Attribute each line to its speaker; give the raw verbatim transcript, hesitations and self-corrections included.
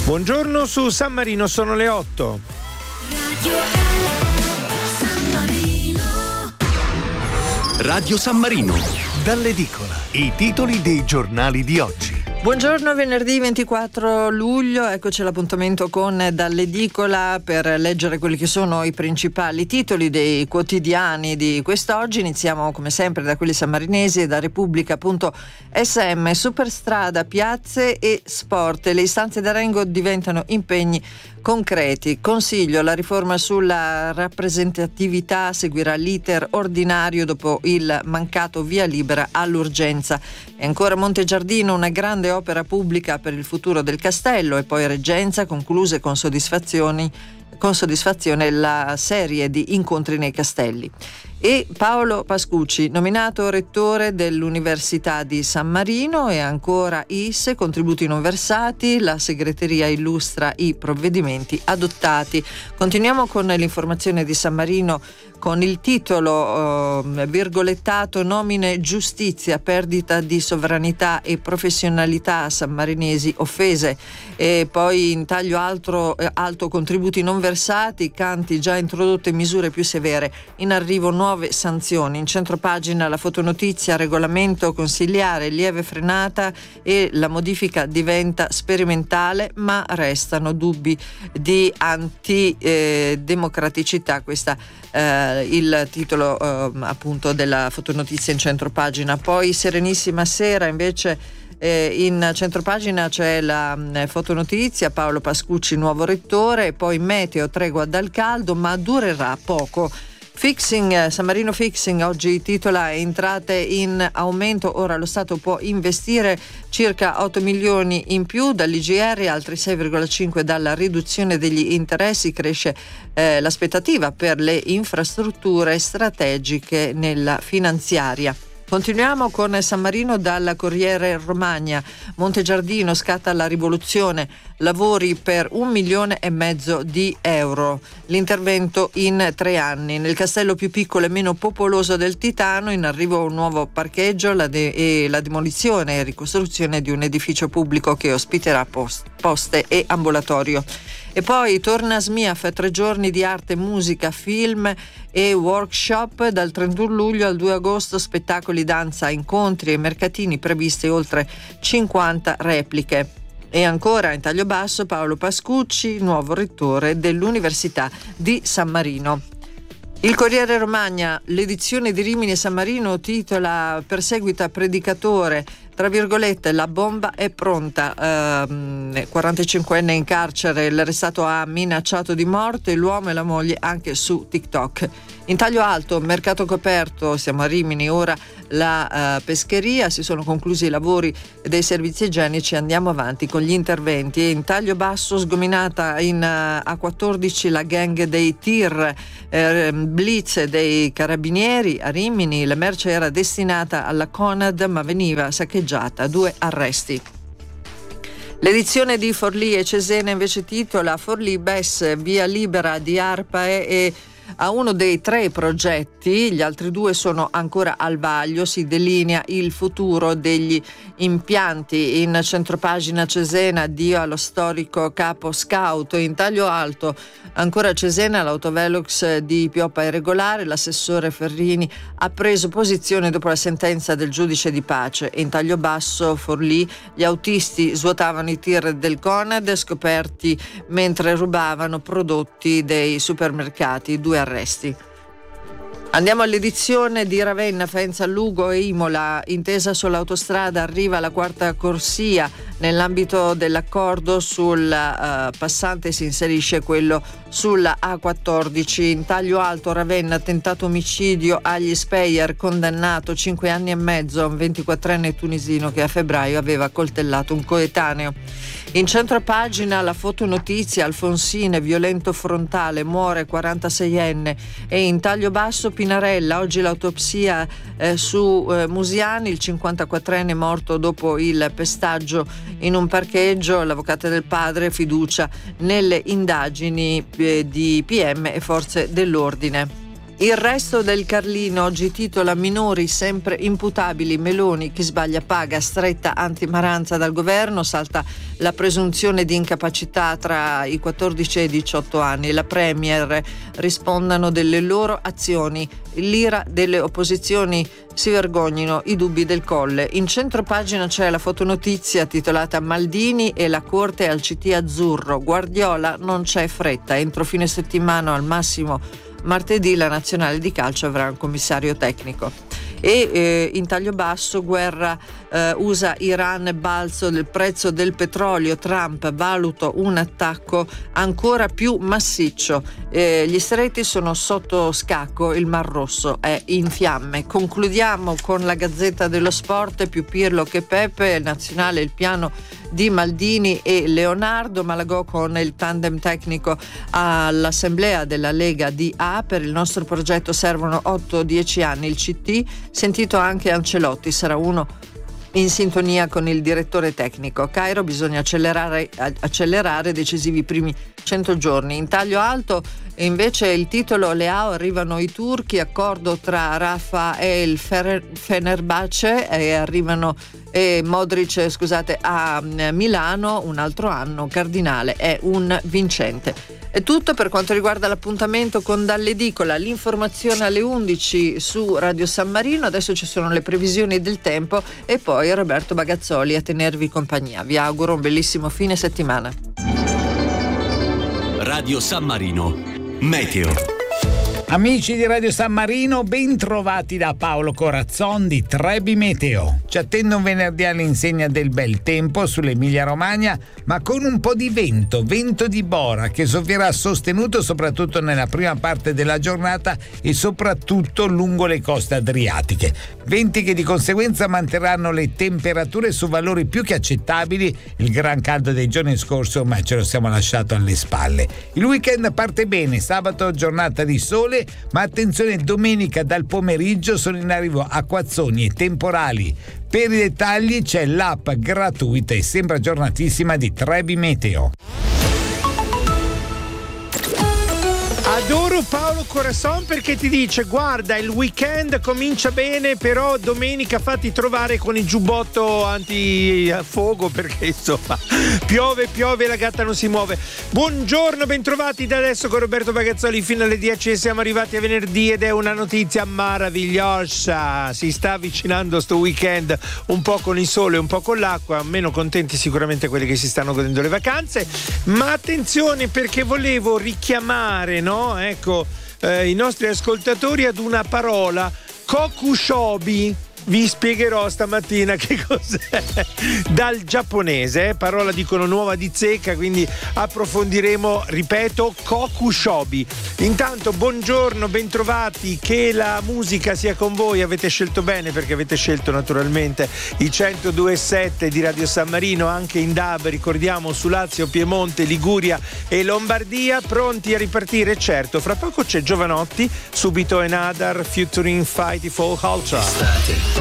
Speaker 1: Buongiorno, su San Marino sono le otto.
Speaker 2: Radio San Marino, dall'edicola, i titoli dei giornali di oggi.
Speaker 3: Buongiorno, venerdì ventiquattro luglio, eccoci all'appuntamento con Dall'edicola per leggere quelli che sono i principali titoli dei quotidiani di quest'oggi. Iniziamo come sempre da quelli sammarinesi e da Repubblica punto S M. Superstrada, piazze e sport. Le istanze d'Arengo diventano impegni concreti. Consiglio, la riforma sulla rappresentatività seguirà l'iter ordinario dopo il mancato via libera all'urgenza. E ancora Montegiardino, una grande opera pubblica per il futuro del castello, e poi Reggenza, concluse con soddisfazioni con soddisfazione la serie di incontri nei castelli. E Paolo Pascucci, nominato rettore dell'Università di San Marino. E ancora I S E, contributi non versati, la segreteria illustra i provvedimenti adottati. Continuiamo con l'informazione di San Marino con il titolo eh, virgolettato nomine giustizia, perdita di sovranità e professionalità sammarinesi offese. E poi in taglio altro, eh, alto contributi non versati, Canti già introdotte misure più severe, in arrivo nuove sanzioni. In centropagina la fotonotizia, regolamento consiliare, lieve frenata e la modifica diventa sperimentale, ma restano dubbi di antidemocraticità. Questa eh, il titolo eh, appunto della fotonotizia in centropagina. Poi Serenissima Sera invece, eh, in centropagina c'è la mh, fotonotizia, Paolo Pascucci nuovo rettore, e poi meteo, tregua dal caldo ma durerà poco. Fixing, San Marino Fixing oggi titola entrate in aumento, ora lo Stato può investire circa otto milioni in più dall'I G R, altri sei virgola cinque dalla riduzione degli interessi, cresce eh, l'aspettativa per le infrastrutture strategiche nella finanziaria. Continuiamo con San Marino dal Corriere Romagna. Montegiardino, scatta la rivoluzione, lavori per un milione e mezzo di euro. L'intervento in tre anni. Nel castello più piccolo e meno popoloso del Titano, in arrivo un nuovo parcheggio la de- e la demolizione e ricostruzione di un edificio pubblico che ospiterà post- poste e ambulatorio. E poi torna S M I A F, tre giorni di arte, musica, film e workshop dal trentuno luglio al due agosto, spettacoli, danza, incontri e mercatini, previsti oltre cinquanta repliche. E ancora in taglio basso Paolo Pascucci, nuovo rettore dell'Università di San Marino. Il Corriere Romagna, l'edizione di Rimini e San Marino, titola perseguita predicatore, tra virgolette, la bomba è pronta. ehm, quarantacinquenne in carcere, l'arrestato ha minacciato di morte l'uomo e la moglie anche su TikTok. In taglio alto, mercato coperto, siamo a Rimini, ora la uh, pescheria, si sono conclusi i lavori dei servizi igienici, andiamo avanti con gli interventi. E in taglio basso, sgominata in uh, A quattordici la gang dei tir, eh, blitz dei carabinieri a Rimini, la merce era destinata alla Conad ma veniva saccheggiata, due arresti. L'edizione di Forlì e Cesena invece titola Forlì B E S, via libera di ARPA e, e a uno dei tre progetti, gli altri due sono ancora al vaglio, si delinea il futuro degli impianti. In centropagina Cesena, addio allo storico capo scout. In taglio alto ancora Cesena, l'autovelox di Pioppa è regolare, l'assessore Ferrini ha preso posizione dopo la sentenza del giudice di pace. In taglio basso Forlì, gli autisti svuotavano i tir del Conad, scoperti mentre rubavano prodotti dei supermercati, due arresti. Andiamo all'edizione di Ravenna, Faenza, Lugo e Imola. Intesa sull'autostrada, arriva la quarta corsia. Nell'ambito dell'accordo sul uh, passante si inserisce quello sulla A quattordici. In taglio alto Ravenna, tentato omicidio agli Speyer, condannato cinque anni e mezzo a un ventiquattrenne tunisino che a febbraio aveva coltellato un coetaneo. In centropagina la fotonotizia, Alfonsine, violento frontale, muore quarantaseienne. E in taglio basso Pinarella, oggi l'autopsia eh, su eh, Musiani, il cinquantaquattrenne morto dopo il pestaggio in un parcheggio. L'avvocato del padre, fiducia nelle indagini eh, di P M e forze dell'ordine. Il resto del Carlino oggi titola: minori sempre imputabili, Meloni chi sbaglia paga, stretta anti-Maranza dal governo, salta la presunzione di incapacità tra i quattordici e i diciotto anni, la Premier rispondano delle loro azioni, l'ira delle opposizioni si vergognino i dubbi del Colle. In centropagina c'è la fotonotizia titolata Maldini e la corte al C T azzurro, Guardiola non c'è fretta, entro fine settimana al massimo martedì la nazionale di calcio avrà un commissario tecnico. E eh, in taglio basso, guerra eh, U S A-Iran, balzo del prezzo del petrolio, Trump valuta un attacco ancora più massiccio, eh, gli stretti sono sotto scacco, il Mar Rosso è in fiamme. Concludiamo con la Gazzetta dello Sport, più Pirlo che Pepe, nazionale il piano di Maldini e Leonardo, Malagò con il tandem tecnico all'assemblea della Lega di A, per il nostro progetto servono otto dieci anni, il C T, sentito anche Ancelotti, sarà uno in sintonia con il direttore tecnico. Cairo, bisogna accelerare, accelerare decisivi primi cento giorni. In taglio alto invece il titolo Leao, arrivano i turchi, accordo tra Rafa e il Fenerbahce e arrivano e Modric scusate a Milano, un altro anno, Cardinale è un vincente. È tutto per quanto riguarda l'appuntamento con Dall'Edicola, l'informazione alle undici su Radio San Marino, adesso ci sono le previsioni del tempo e poi Roberto Bagazzoli a tenervi compagnia. Vi auguro un bellissimo fine settimana.
Speaker 2: Radio San Marino, Meteo.
Speaker 4: Amici di Radio San Marino, ben trovati da Paolo Corazzon di Trebi Meteo. Ci attende un venerdì all'insegna del bel tempo sull'Emilia Romagna, ma con un po' di vento, vento di Bora, che soffierà sostenuto soprattutto nella prima parte della giornata e soprattutto lungo le coste adriatiche. Venti che di conseguenza manterranno le temperature su valori più che accettabili. Il gran caldo dei giorni scorsi ormai ce lo siamo lasciato alle spalle. Il weekend parte bene, sabato giornata di sole, ma attenzione, domenica dal pomeriggio sono in arrivo acquazzoni e temporali. Per i dettagli c'è l'app gratuita e sembra giornatissima di Trebi Meteo.
Speaker 1: Adoro Paolo Corazon perché ti dice: guarda, il weekend comincia bene, però domenica fatti trovare con il giubbotto antifuoco perché insomma piove piove la gatta non si muove. Buongiorno, bentrovati da adesso con Roberto Bagazzoli fino alle dieci e siamo arrivati a venerdì ed è una notizia meravigliosa. Si sta avvicinando sto weekend un po' con il sole, un po' con l'acqua, meno contenti sicuramente quelli che si stanno godendo le vacanze, ma attenzione perché volevo richiamare, no? Ecco, eh, i nostri ascoltatori ad una parola, kokushobi. Vi spiegherò stamattina che cos'è dal giapponese, eh? Parola dicono nuova di zecca, quindi approfondiremo, ripeto, kokushobi. Intanto buongiorno, bentrovati, che la musica sia con voi, avete scelto bene perché avete scelto naturalmente i centodue virgola sette di Radio San Marino, anche in D A B, ricordiamo, su Lazio, Piemonte, Liguria e Lombardia, pronti a ripartire? Certo, fra poco c'è Giovanotti, subito Another featuring Fight for Culture.